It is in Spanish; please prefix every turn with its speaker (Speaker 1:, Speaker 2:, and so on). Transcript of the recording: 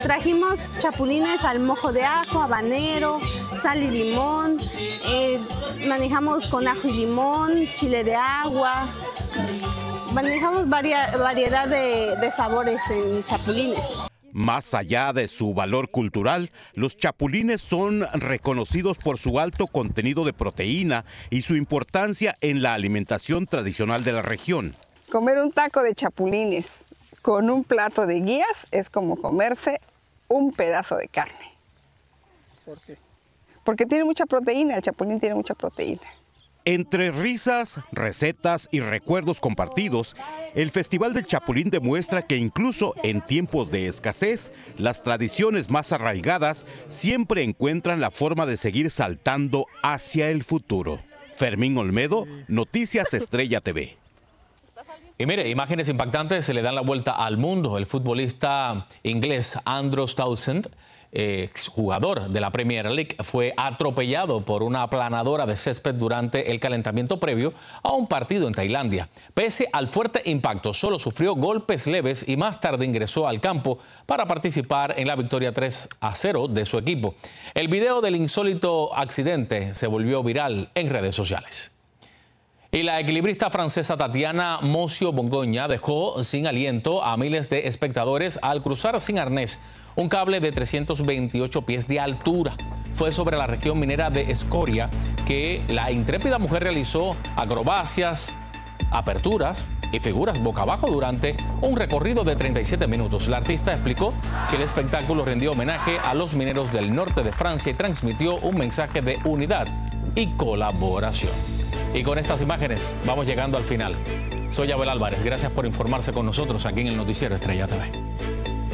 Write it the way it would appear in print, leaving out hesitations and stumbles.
Speaker 1: Trajimos chapulines al mojo de ajo, habanero, sal y limón, manejamos con ajo y limón, chile de agua, manejamos variedad de sabores en chapulines.
Speaker 2: Más allá de su valor cultural, los chapulines son reconocidos por su alto contenido de proteína y su importancia en la alimentación tradicional de la región.
Speaker 3: Comer un taco de chapulines con un plato de guías es como comerse un pedazo de carne.
Speaker 4: ¿Por qué?
Speaker 3: Porque tiene mucha proteína, el chapulín tiene mucha proteína.
Speaker 2: Entre risas, recetas y recuerdos compartidos, el Festival del Chapulín demuestra que incluso en tiempos de escasez, las tradiciones más arraigadas siempre encuentran la forma de seguir saltando hacia el futuro. Fermín Olmedo, Noticias Estrella TV.
Speaker 5: Y mire, imágenes impactantes se le dan la vuelta al mundo. El futbolista inglés Andros Townsend, exjugador de la Premier League, fue atropellado por una aplanadora de césped durante el calentamiento previo a un partido en Tailandia. Pese al fuerte impacto, solo sufrió golpes leves y más tarde ingresó al campo para participar en la victoria 3-0 de su equipo. El video del insólito accidente se volvió viral en redes sociales. Y la equilibrista francesa Tatiana Mocio-Bongoña dejó sin aliento a miles de espectadores al cruzar sin arnés un cable de 328 pies de altura. Fue sobre la región minera de Escoria que la intrépida mujer realizó acrobacias, aperturas y figuras boca abajo durante un recorrido de 37 minutos. La artista explicó que el espectáculo rindió homenaje a los mineros del norte de Francia y transmitió un mensaje de unidad y colaboración. Y con estas imágenes vamos llegando al final. Soy Abel Álvarez, gracias por informarse con nosotros aquí en el Noticiero Estrella TV.